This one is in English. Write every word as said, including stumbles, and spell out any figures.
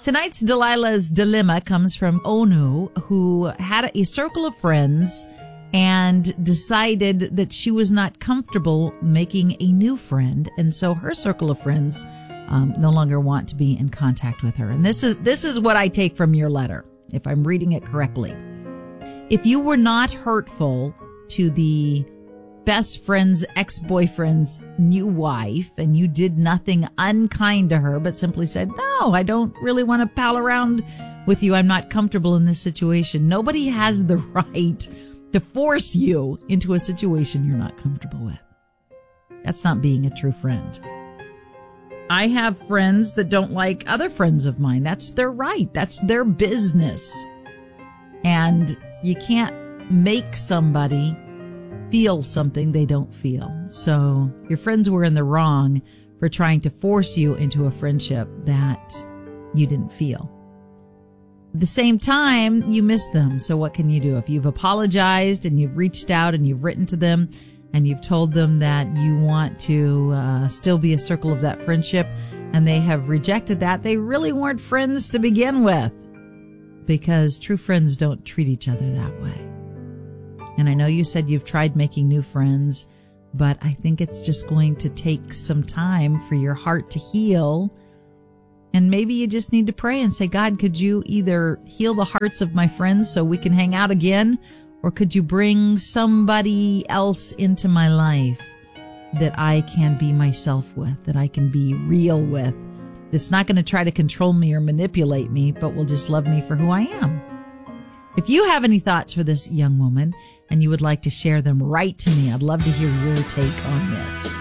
Tonight's Delilah's Dilemma comes from Onu, who had a circle of friends and decided that she was not comfortable making a new friend. And so her circle of friends um, no longer want to be in contact with her. And this is this is what I take from your letter, if I'm reading it correctly. If you were not hurtful to the best friend's ex-boyfriend's new wife and you did nothing unkind to her, but simply said, no, I don't really want to pal around with you. I'm not comfortable in this situation. Nobody has the right to force you into a situation you're not comfortable with. That's not being a true friend. I have friends that don't like other friends of mine. That's their right. That's their business. And you can't make somebody feel something they don't feel. So your friends were in the wrong for trying to force you into a friendship that you didn't feel. At the same time, you miss them. So what can you do? If you've apologized and you've reached out and you've written to them and you've told them that you want to uh, still be a circle of that friendship and they have rejected that, they really weren't friends to begin with, because true friends don't treat each other that way. And I know you said you've tried making new friends, but I think it's just going to take some time for your heart to heal. And maybe you just need to pray and say, God, could you either heal the hearts of my friends so we can hang out again, or could you bring somebody else into my life that I can be myself with, that I can be real with, that's not going to try to control me or manipulate me, but will just love me for who I am. If you have any thoughts for this young woman and you would like to share them, write to me. I'd love to hear your take on this.